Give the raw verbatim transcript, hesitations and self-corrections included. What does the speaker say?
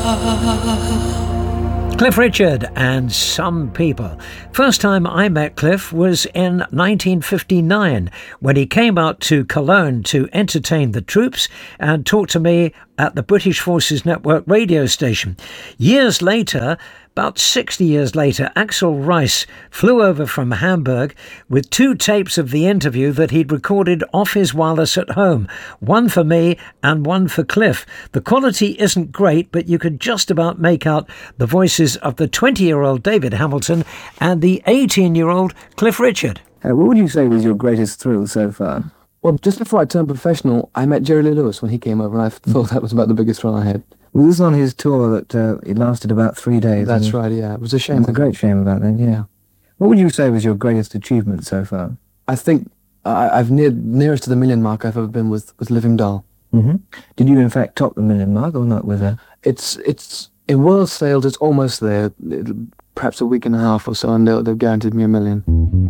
Cliff Richard and Some People. First time I met Cliff was in nineteen fifty-nine when he came out to Cologne to entertain the troops and talk to me at the British Forces Network radio station. Years later, about sixty years later, Axel Rice flew over from Hamburg with two tapes of the interview that he'd recorded off his wireless at home, one for me and one for Cliff. The quality isn't great, but you could just about make out the voices of the twenty-year-old David Hamilton and the eighteen-year-old Cliff Richard. Uh, what would you say was your greatest thrill so far? Well, just before I turned professional, I met Jerry Lee Lewis when he came over, and I thought that was about the biggest thrill I had. Well, this was on his tour that uh, it lasted about three days. That's right, yeah. It was a shame. It's a great shame about that, yeah. yeah. What would you say was your greatest achievement so far? I think I, I've near nearest to the million mark I've ever been with, with Living Doll. Mm-hmm. Did you, in fact, top the million mark or not with her? It's, it's in world sales, it's almost there. It, perhaps a week and a half or so, and they'll, they've guaranteed me a million.